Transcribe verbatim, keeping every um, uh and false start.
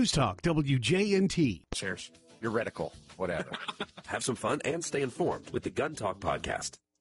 News Talk W J N T. Cheers. Your reticle, whatever. Have some fun and stay informed with the Gun Talk Podcast.